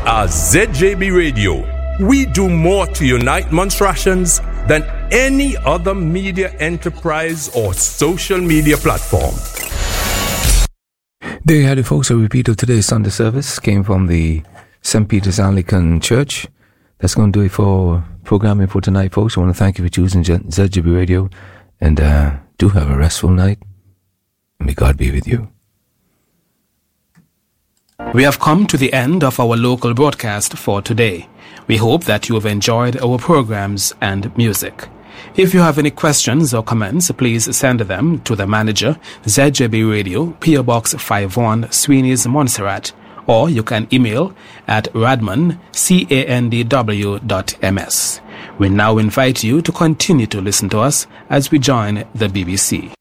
As ZJB Radio, we do more to unite Montrealers than any other media enterprise or social media platform. There you have it, folks. A repeat of today's Sunday service came from the St. Peter's Anglican Church. That's going to do it for programming for tonight, folks. I want to thank you for choosing ZJB Radio, and do have a restful night. May God be with you. We have come to the end of our local broadcast for today. We hope that you have enjoyed our programs and music. If you have any questions or comments, please send them to the manager, ZJB Radio, PO Box 51, Sweeney's, Montserrat, or you can email at radman@candw.ms. We now invite you to continue to listen to us as we join the BBC.